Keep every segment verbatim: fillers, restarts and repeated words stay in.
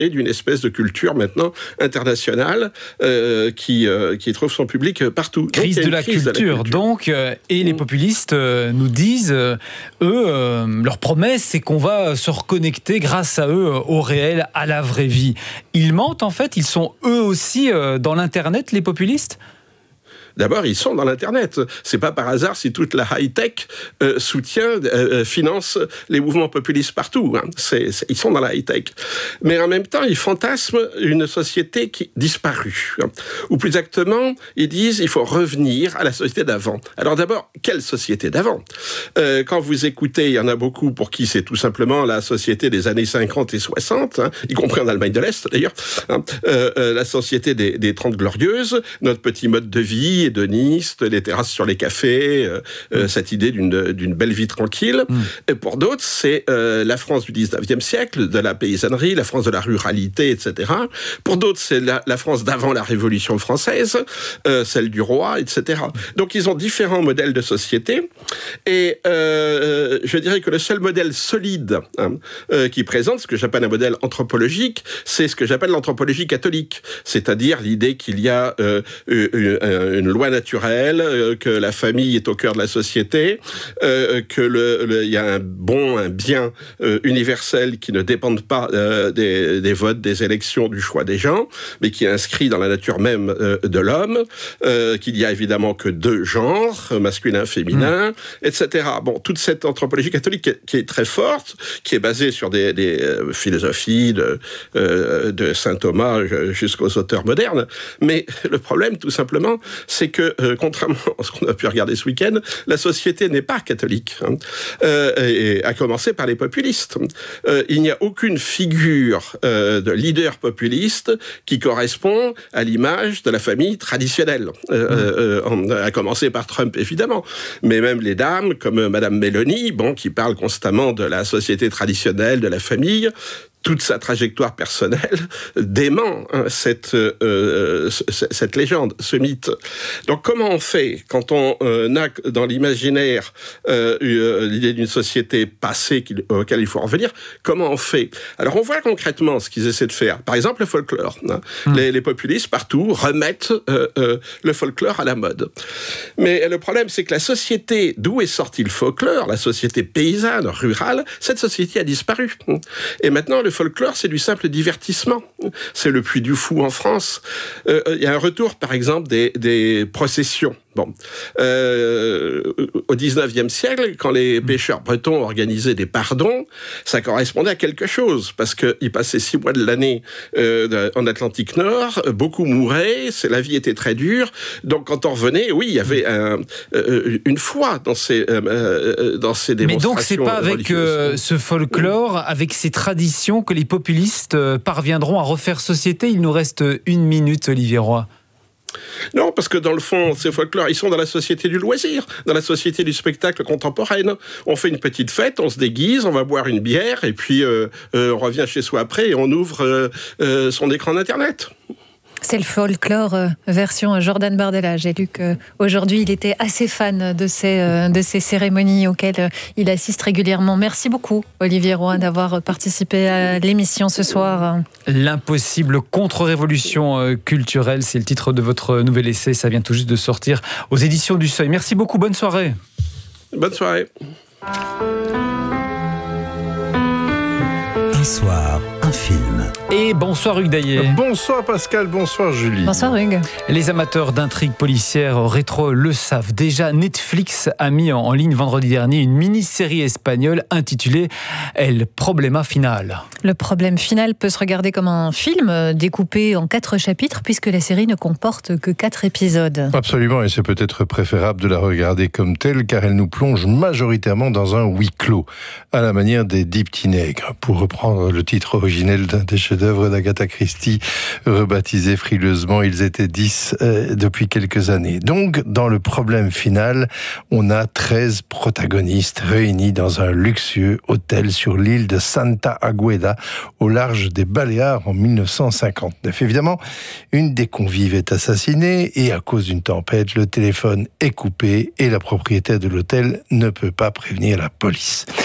et d'une espèce de culture maintenant internationale euh, qui, euh, qui trouve son public partout. Crise, donc, de, la crise culture, de la culture, donc, euh, et mmh. les populistes euh, nous disent, euh, eux, euh, leur promesse, c'est qu'on va se reconnecter grâce à eux au réel, à la vraie vie. Ils mentent, en fait, ils sont eux aussi euh, dans l'Internet, les populistes ? D'abord, ils sont dans l'Internet. C'est pas par hasard si toute la high-tech euh, soutient, euh, finance les mouvements populistes partout. Hein. C'est, c'est, ils sont dans la high-tech. Mais en même temps, ils fantasment une société qui disparue. Hein. Ou plus exactement, ils disent il faut revenir à la société d'avant. Alors d'abord, quelle société d'avant ? euh, Quand vous écoutez, il y en a beaucoup pour qui c'est tout simplement la société des années cinquante et soixante, hein, y compris en Allemagne de l'Est d'ailleurs, hein, euh, euh, la société des, des Trente Glorieuses, notre petit mode de vie, hédoniste, les terrasses sur les cafés, euh, mmh. euh, cette idée d'une, d'une belle vie tranquille. Mmh. Et pour d'autres, c'est euh, la France du dix-neuvième siècle, de la paysannerie, la France de la ruralité, et cetera. Pour d'autres, c'est la, la France d'avant la Révolution française, euh, celle du roi, et cetera. Donc, ils ont différents modèles de société. Et euh, je dirais que le seul modèle solide hein, euh, qui présente ce que j'appelle un modèle anthropologique, c'est ce que j'appelle l'anthropologie catholique. C'est-à-dire l'idée qu'il y a euh, une, une loi naturelle, euh, que la famille est au cœur de la société, euh, que le, le, y a un bon, un bien euh, universel qui ne dépendent pas euh, des, des votes, des élections, du choix des gens, mais qui est inscrit dans la nature même euh, de l'homme, euh, qu'il y a évidemment que deux genres, masculin, féminin, mmh. et cetera. Bon, toute cette anthropologie catholique qui est, qui est très forte, qui est basée sur des, des euh, philosophies de, euh, de saint Thomas jusqu'aux auteurs modernes, mais le problème, tout simplement, c'est que, euh, contrairement à ce qu'on a pu regarder ce week-end, la société n'est pas catholique, hein, euh, et à commencer par les populistes. Euh, il n'y a aucune figure euh, de leader populiste qui correspond à l'image de la famille traditionnelle, euh, mmh. euh, à commencer par Trump, évidemment, mais même les dames, comme Madame Meloni, bon, qui parle constamment de la société traditionnelle, de la famille. Toute sa trajectoire personnelle dément hein, cette, euh, cette légende, ce mythe. Donc comment on fait quand on euh, a dans l'imaginaire euh, l'idée d'une société passée auquel il faut revenir? Comment on fait? Alors on voit concrètement ce qu'ils essaient de faire. Par exemple le folklore. Hein. Mmh. Les, les populistes partout remettent euh, euh, le folklore à la mode. Mais le problème c'est que la société d'où est sorti le folklore, la société paysanne, rurale, cette société a disparu. Et maintenant le Le folklore, c'est du simple divertissement. C'est le Puy du Fou en France. Euh, il y a un retour, par exemple, des, des processions. Bon, euh, au dix-neuvième siècle, quand les pêcheurs bretons organisaient des pardons, ça correspondait à quelque chose, parce qu'ils passaient six mois de l'année euh, en Atlantique Nord, beaucoup mouraient, c'est, la vie était très dure, donc quand on revenait, oui, il y avait un, euh, une foi dans ces, euh, dans ces démonstrations. Mais donc c'est pas avec euh, ce folklore, avec ces traditions que les populistes euh, parviendront à refaire société. Il nous reste une minute, Olivier Roy. Non, parce que dans le fond, ces folklores, ils sont dans la société du loisir, dans la société du spectacle contemporaine. On fait une petite fête, on se déguise, on va boire une bière, et puis euh, euh, on revient chez soi après et on ouvre euh, euh, son écran d'Internet. C'est le folklore euh, version Jordan Bardella. J'ai lu qu'aujourd'hui, il était assez fan de ces, euh, de ces cérémonies auxquelles euh, il assiste régulièrement. Merci beaucoup, Olivier Roy, d'avoir participé à l'émission ce soir. L'impossible contre-révolution euh, culturelle, c'est le titre de votre nouvel essai. Ça vient tout juste de sortir aux éditions du Seuil. Merci beaucoup, bonne soirée. Bonne soirée. Un soir, un film. Et bonsoir Hugues Daillet. Bonsoir Pascal, bonsoir Julie. Bonsoir Hugues. Les amateurs d'intrigues policières rétro le savent déjà. Netflix a mis en ligne vendredi dernier une mini-série espagnole intitulée El Problema Final. Le problème final peut se regarder comme un film découpé en quatre chapitres puisque la série ne comporte que quatre épisodes. Absolument, et c'est peut-être préférable de la regarder comme telle car elle nous plonge majoritairement dans un huis clos, à la manière des Dix Petits Nègres, pour reprendre le titre originel d'un des chefs-d'œuvre d'Agatha Christie, rebaptisé frileusement Ils étaient dix euh, depuis quelques années. Donc, dans le problème final, on a treize protagonistes réunis dans un luxueux hôtel sur l'île de Santa Agueda, au large des Baléares en mille neuf cent cinquante-neuf. Évidemment, une des convives est assassinée et à cause d'une tempête, le téléphone est coupé et la propriétaire de l'hôtel ne peut pas prévenir la police.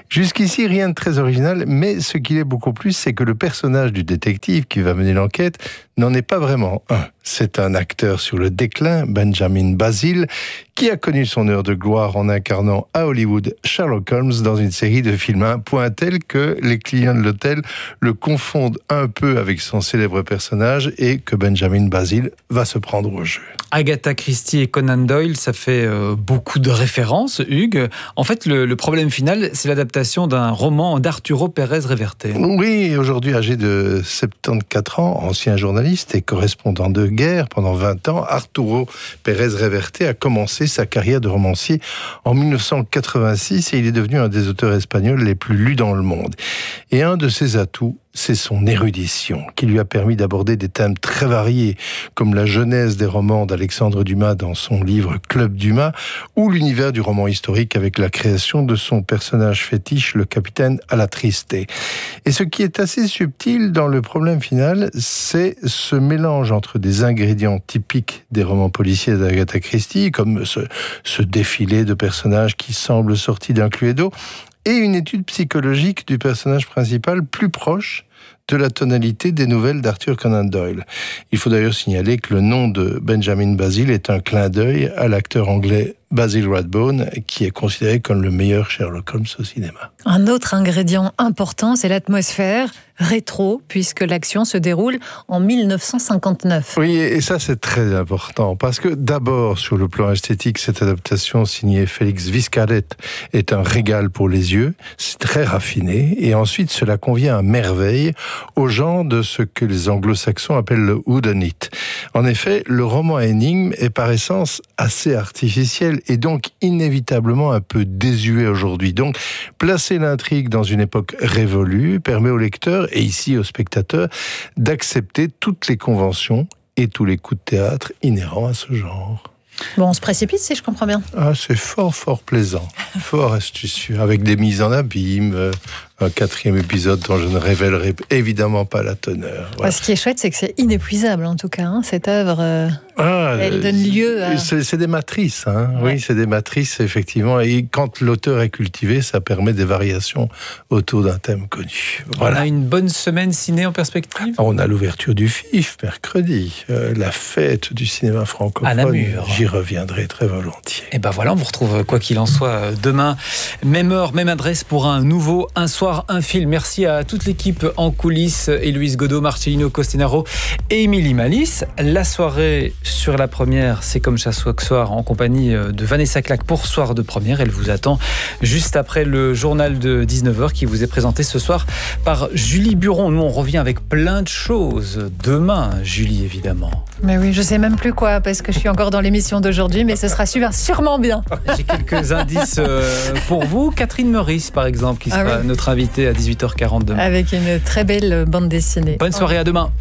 Jusqu'ici, rien de très original, mais ce qu'il est beaucoup plus, c'est que le personnage du détective qui va mener l'enquête n'en est pas vraiment un. C'est un acteur sur le déclin, Benjamin Basil, qui a connu son heure de gloire en incarnant à Hollywood Sherlock Holmes dans une série de films à un point tel que les clients de l'hôtel le confondent un peu avec son célèbre personnage et que Benjamin Basil va se prendre au jeu. Agatha Christie et Conan Doyle, ça fait euh, beaucoup de références, Hugues. En fait, le, le problème final, c'est l'adaptation d'un roman d'Arturo Pérez Reverte. Oui, aujourd'hui âgé de soixante-quatorze ans, ancien journaliste et correspondant de guerre pendant vingt ans, Arturo Pérez Reverte a commencé sa carrière de romancier en mille neuf cent quatre-vingt-six et il est devenu un des auteurs espagnols les plus lus dans le monde. Et un de ses atouts, c'est son érudition, qui lui a permis d'aborder des thèmes très variés, comme la genèse des romans d'Alexandre Dumas dans son livre Club Dumas, ou l'univers du roman historique avec la création de son personnage fétiche, le capitaine Alatriste. Et ce qui est assez subtil dans le problème final, c'est ce mélange entre des ingrédients typiques des romans policiers d'Agatha Christie, comme ce, ce défilé de personnages qui semblent sortis d'un Cluedo, et une étude psychologique du personnage principal plus proche de la tonalité des nouvelles d'Arthur Conan Doyle. Il faut d'ailleurs signaler que le nom de Benjamin Basil est un clin d'œil à l'acteur anglais Basil Rathbone, qui est considéré comme le meilleur Sherlock Holmes au cinéma. Un autre ingrédient important, c'est l'atmosphère rétro, puisque l'action se déroule en mille neuf cent cinquante-neuf. Oui, et ça c'est très important, parce que d'abord, sur le plan esthétique, cette adaptation signée Félix Viscaret est un régal pour les yeux, c'est très raffiné, et ensuite cela convient à merveille au genre de ce que les anglo-saxons appellent le whodunit. En effet, le roman énigme est par essence assez artificiel, et donc inévitablement un peu désuet aujourd'hui. Donc, placer l'intrigue dans une époque révolue permet au lecteur, et ici au spectateur, d'accepter toutes les conventions et tous les coups de théâtre inhérents à ce genre. Bon, on se précipite si je comprends bien. Ah, c'est fort, fort plaisant, fort astucieux, avec des mises en abîme, euh, un quatrième épisode dont je ne révélerai évidemment pas la teneur. Voilà. Ce qui est chouette, c'est que c'est inépuisable en tout cas, hein, cette œuvre. Euh, ah, elle donne lieu à... C'est, c'est des matrices, hein. Ouais. Oui, c'est des matrices, effectivement. Et quand l'auteur est cultivé, ça permet des variations autour d'un thème connu. Voilà. On a une bonne semaine ciné en perspective. On a l'ouverture du F I F mercredi, euh, la fête du cinéma francophone. À Namur. J'y reviendrai très volontiers. Et ben voilà, on vous retrouve quoi qu'il en soit demain, même heure, même adresse pour un nouveau Un soir, un film. Merci à toute l'équipe en coulisses, Héloïse Godot, Marcelino Costinaro et Émilie Malice. La soirée sur la première, c'est comme chaque soir en compagnie de Vanessa Claque pour Soir de première. Elle vous attend juste après le journal de dix-neuf heures qui vous est présenté ce soir par Julie Buron. Nous, on revient avec plein de choses demain, Julie, évidemment. Mais oui, je sais même plus quoi, parce que je suis encore dans l'émission d'aujourd'hui, mais ce sera super, sûrement bien. J'ai quelques indices euh, pour vous. Catherine Meurice, par exemple, qui sera ah oui. notre invitée à dix-huit heures quarante demain. Avec une très belle bande dessinée. Bonne soirée, à demain.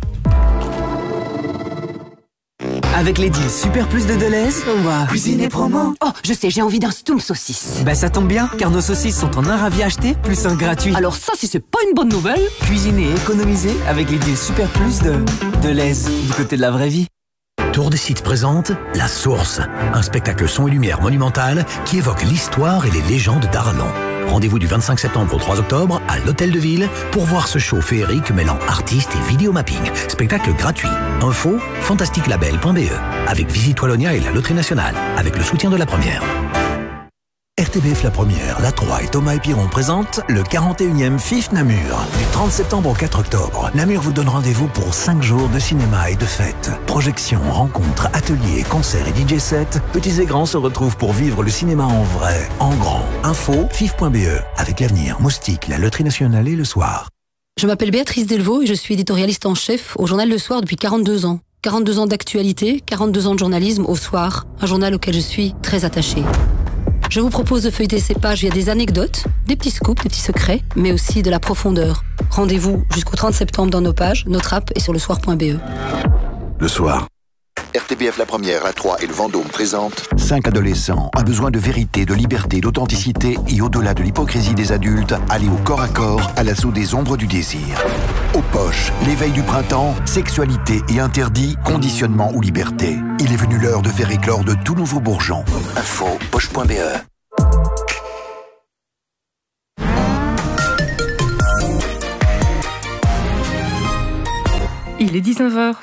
Avec les deals Super Plus de Deleuze, on va cuisiner promo. Oh, je sais, j'ai envie d'un stoum saucisse. Bah ça tombe bien, car nos saucisses sont en un ravi acheté, plus un gratuit. Alors ça, si c'est pas une bonne nouvelle. Cuisiner et économiser avec les deals Super Plus de Deleuze, du côté de la vraie vie. Tour de Site présente La Source, un spectacle son et lumière monumental qui évoque l'histoire et les légendes d'Arlon. Rendez-vous du vingt-cinq septembre au trois octobre à l'Hôtel de Ville pour voir ce show féerique mêlant artistes et vidéomapping. Spectacle gratuit. Info fantastique label point b e avec Visite Wallonia et la Loterie Nationale, avec le soutien de la Première. R T B F La Première, La trois et Thomas et Piron présentent le quarante et unième F I F Namur. Du trente septembre au quatre octobre, Namur vous donne rendez-vous pour cinq jours de cinéma et de fêtes. Projections, rencontres, ateliers, concerts et D J sets, petits et grands se retrouvent pour vivre le cinéma en vrai, en grand. Info F I F point b e avec l'Avenir, Moustique, la Loterie Nationale et Le Soir. Je m'appelle Béatrice Delvaux et je suis éditorialiste en chef au journal Le Soir depuis quarante-deux ans. quarante-deux ans d'actualité, quarante-deux ans de journalisme au Soir, un journal auquel je suis très attachée. Je vous propose de feuilleter ces pages via des anecdotes, des petits scoops, des petits secrets, mais aussi de la profondeur. Rendez-vous jusqu'au trente septembre dans nos pages, notre app et sur le soir point b e. Le Soir. R T B F La Première, La trois et le Vendôme présentent Cinq adolescents, un besoin de vérité, de liberté, d'authenticité et au-delà de l'hypocrisie des adultes, aller au corps à corps à l'assaut des ombres du désir. Aux poches, l'éveil du printemps, sexualité et interdit, conditionnement ou liberté. Il est venu l'heure de faire éclore de tout nouveaux bourgeons. Info poche point b e. il est dix-neuf heures.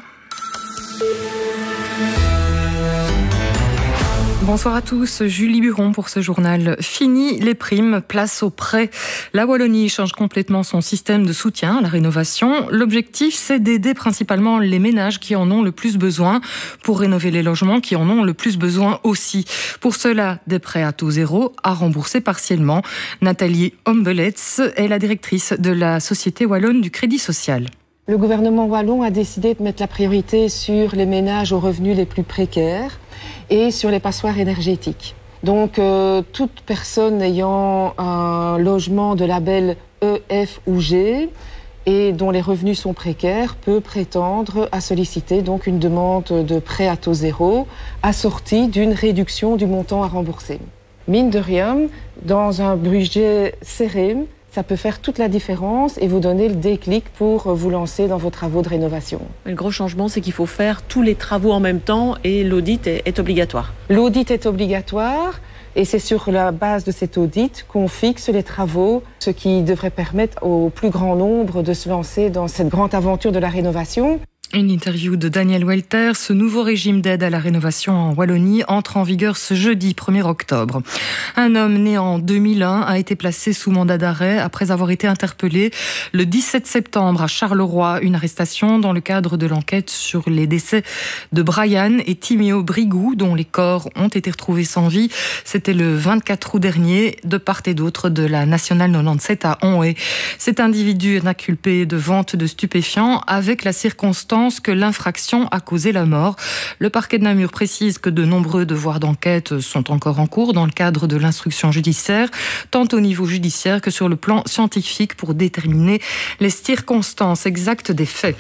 Bonsoir à tous, Julie Buron pour ce journal. Fini les primes, place aux prêts. La Wallonie change complètement son système de soutien à la rénovation. L'objectif, c'est d'aider principalement les ménages qui en ont le plus besoin pour rénover les logements qui en ont le plus besoin aussi. Pour cela, des prêts à taux zéro à rembourser partiellement. Nathalie Ombelets est la directrice de la Société Wallonne du Crédit Social. Le gouvernement wallon a décidé de mettre la priorité sur les ménages aux revenus les plus précaires et sur les passoires énergétiques. Donc, euh, toute personne ayant un logement de label E, F ou G et dont les revenus sont précaires peut prétendre à solliciter donc une demande de prêt à taux zéro assortie d'une réduction du montant à rembourser. Mine de rien, dans un budget serré, ça peut faire toute la différence et vous donner le déclic pour vous lancer dans vos travaux de rénovation. Le gros changement, c'est qu'il faut faire tous les travaux en même temps et l'audit est, est obligatoire. L'audit est obligatoire et c'est sur la base de cet audit qu'on fixe les travaux, ce qui devrait permettre au plus grand nombre de se lancer dans cette grande aventure de la rénovation. Une interview de Daniel Welter. Ce nouveau régime d'aide à la rénovation en Wallonie entre en vigueur ce jeudi premier octobre. Un homme né en deux mille un a été placé sous mandat d'arrêt après avoir été interpellé le dix-sept septembre à Charleroi. Une arrestation dans le cadre de l'enquête sur les décès de Brian et Timéo Brigou, dont les corps ont été retrouvés sans vie. C'était le vingt-quatre août dernier, de part et d'autre de la Nationale quatre-vingt-dix-sept à Onhaye. Cet individu est inculpé de vente de stupéfiants avec la circonstance que l'infraction a causé la mort. Le parquet de Namur précise que de nombreux devoirs d'enquête sont encore en cours dans le cadre de l'instruction judiciaire, tant au niveau judiciaire que sur le plan scientifique pour déterminer les circonstances exactes des faits.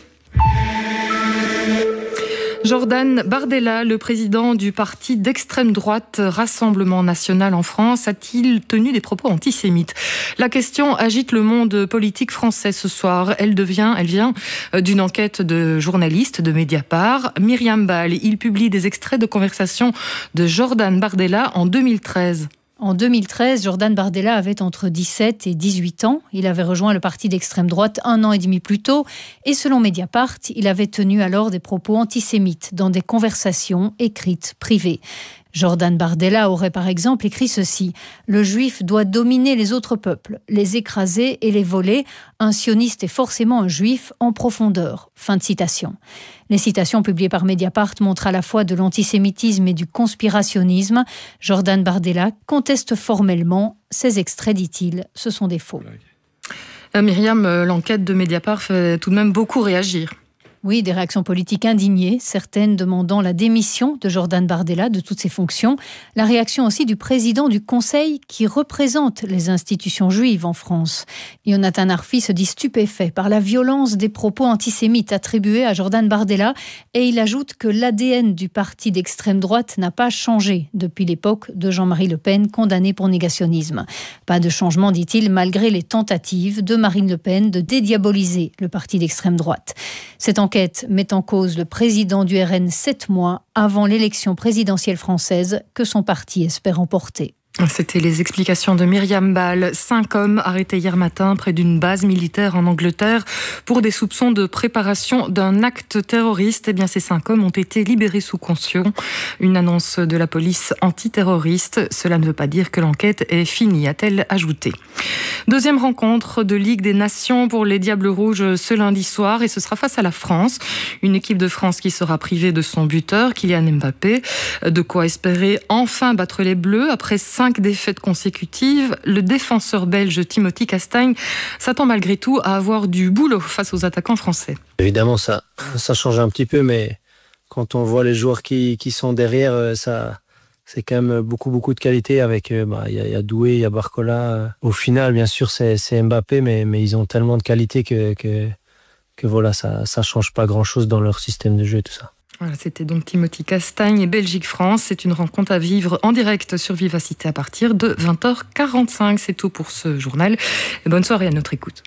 Jordan Bardella, le président du parti d'extrême droite Rassemblement National en France, a-t-il tenu des propos antisémites ? La question agite le monde politique français ce soir. Elle devient, elle vient d'une enquête de journalistes de Mediapart. Myriam Ball, il publie des extraits de conversations de Jordan Bardella en deux mille treize. En deux mille treize, Jordan Bardella avait entre dix-sept et dix-huit ans. Il avait rejoint le parti d'extrême droite un an et demi plus tôt. Et selon Mediapart, il avait tenu alors des propos antisémites dans des conversations écrites privées. Jordan Bardella aurait par exemple écrit ceci : « Le juif doit dominer les autres peuples, les écraser et les voler. Un sioniste est forcément un juif en profondeur. » Fin de citation. Les citations publiées par Mediapart montrent à la fois de l'antisémitisme et du conspirationnisme. Jordan Bardella conteste formellement. Ces extraits, dit-il, ce sont des faux. Euh, Myriam, l'enquête de Mediapart fait tout de même beaucoup réagir. Oui, des réactions politiques indignées, certaines demandant la démission de Jordan Bardella de toutes ses fonctions. La réaction aussi du président du Conseil qui représente les institutions juives en France. Jonathan Arfi se dit stupéfait par la violence des propos antisémites attribués à Jordan Bardella et il ajoute que l'A D N du parti d'extrême droite n'a pas changé depuis l'époque de Jean-Marie Le Pen condamné pour négationnisme. Pas de changement, dit-il, malgré les tentatives de Marine Le Pen de dédiaboliser le parti d'extrême droite. Cette enquête met en cause le président du R N sept mois avant l'élection présidentielle française que son parti espère emporter. C'était les explications de Myriam Ball. Cinq hommes arrêtés hier matin près d'une base militaire en Angleterre pour des soupçons de préparation d'un acte terroriste. Eh bien, ces cinq hommes ont été libérés sous caution. Une annonce de la police antiterroriste. Cela ne veut pas dire que l'enquête est finie, a-t-elle ajouté. Deuxième rencontre de Ligue des Nations pour les Diables Rouges ce lundi soir et ce sera face à la France. Une équipe de France qui sera privée de son buteur, Kylian Mbappé. De quoi espérer enfin battre les Bleus après cinq Cinq défaites consécutives. Le défenseur belge Timothy Castagne s'attend malgré tout à avoir du boulot face aux attaquants français. Évidemment, ça, ça change un petit peu, mais quand on voit les joueurs qui, qui sont derrière, ça, c'est quand même beaucoup, beaucoup de qualité. Avec, bah, y a, y a Doué, il y a Barcola. Au final, bien sûr, c'est, c'est Mbappé, mais, mais ils ont tellement de qualité que, que, que voilà, ça ne change pas grand-chose dans leur système de jeu et tout ça. Voilà, c'était donc Timothy Castagne et Belgique-France. C'est une rencontre à vivre en direct sur Vivacité à partir de vingt heures quarante-cinq. C'est tout pour ce journal. Et bonne soirée à notre écoute.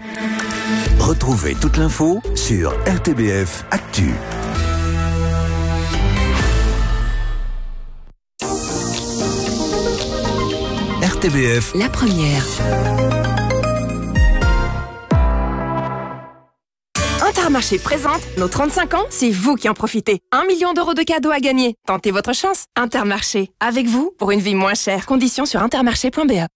Retrouvez toute l'info sur R T B F Actu. R T B F, la première. Intermarché présente nos trente-cinq ans, c'est vous qui en profitez. Un million d'euros de cadeaux à gagner. Tentez votre chance. Intermarché, avec vous pour une vie moins chère. Conditions sur intermarché point b e.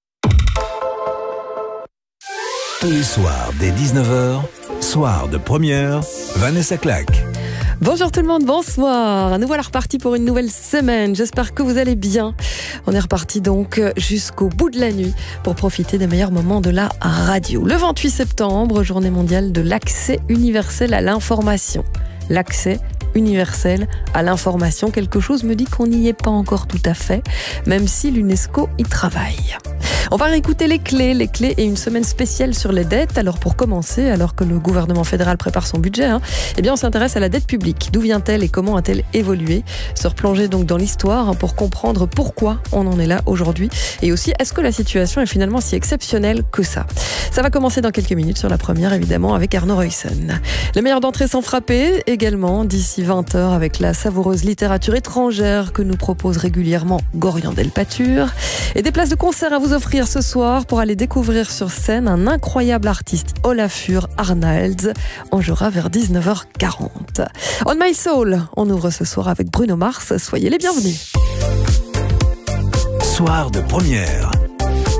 Tous les soirs, dès dix-neuf heures, soir de première, Vanessa Claque. Bonjour tout le monde, bonsoir. Nous voilà repartis pour une nouvelle semaine. J'espère que vous allez bien. On est reparti donc jusqu'au bout de la nuit pour profiter des meilleurs moments de la radio. Le vingt-huit septembre, journée mondiale de l'accès universel à l'information. L'accès universel à l'information, quelque chose me dit qu'on n'y est pas encore tout à fait, même si l'UNESCO y travaille. On va réécouter les clés, les clés et une semaine spéciale sur les dettes. Alors pour commencer, alors que le gouvernement fédéral prépare son budget, hein, eh bien on s'intéresse à la dette publique. D'où vient-elle et comment a-t-elle évolué? Se replonger donc dans l'histoire hein, pour comprendre pourquoi on en est là aujourd'hui. Et aussi, est-ce que la situation est finalement si exceptionnelle que ça? Ça va commencer dans quelques minutes sur la première, évidemment, avec Arnaud Ruyssen. Les meilleurs d'entrée sans frapper, également, d'ici vingt heures, avec la savoureuse littérature étrangère que nous propose régulièrement Gorian Delpature. Et des places de concert à vous offrir ce soir pour aller découvrir sur scène un incroyable artiste, Olafur Arnalds. On jouera vers dix-neuf heures quarante. On My Soul, on ouvre ce soir avec Bruno Mars. Soyez les bienvenus. Soir de première.